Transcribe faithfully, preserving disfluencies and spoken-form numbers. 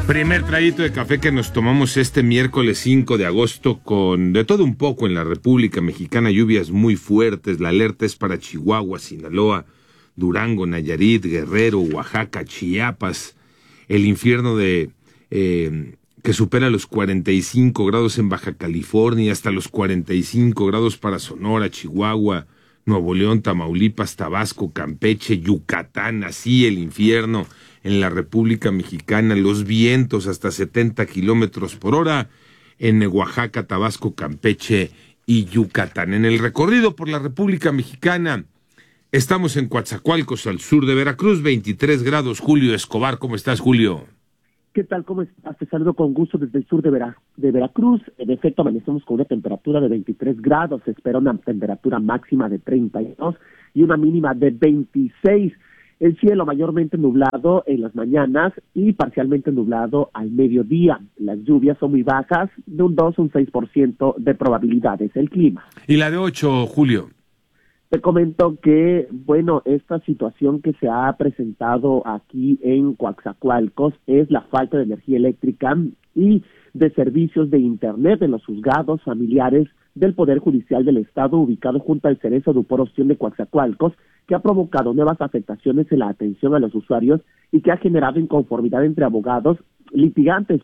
Primer traguito de café que nos tomamos este miércoles cinco de agosto con de todo un poco en la República Mexicana, lluvias muy fuertes, la alerta es para Chihuahua, Sinaloa, Durango, Nayarit, Guerrero, Oaxaca, Chiapas, el infierno de eh, que supera los cuarenta y cinco grados en Baja California, hasta los cuarenta y cinco grados para Sonora, Chihuahua, Nuevo León, Tamaulipas, Tabasco, Campeche, Yucatán, así el infierno en la República Mexicana, los vientos hasta setenta kilómetros por hora en Oaxaca, Tabasco, Campeche y Yucatán. En el recorrido por la República Mexicana, estamos en Coatzacoalcos, al sur de Veracruz, veintitrés grados. Julio Escobar, ¿cómo estás, Julio? ¿Qué tal? ¿Cómo estás? Te saludo con gusto desde el sur de, Vera, de Veracruz. En efecto, amanecemos con una temperatura de veintitrés grados. Se espera una temperatura máxima de treinta y dos y una mínima de veintiséis. El cielo mayormente nublado en las mañanas y parcialmente nublado al mediodía. Las lluvias son muy bajas, de un dos a un seis por ciento de probabilidades. El clima. ¿Y la de ocho, Julio? Te comento que, bueno, esta situación que se ha presentado aquí en Coatzacoalcos es la falta de energía eléctrica y de servicios de internet en los juzgados familiares del Poder Judicial del Estado, ubicado junto al Cerezo de Uporoción de Coatzacoalcos, que ha provocado nuevas afectaciones en la atención a los usuarios y que ha generado inconformidad entre abogados litigantes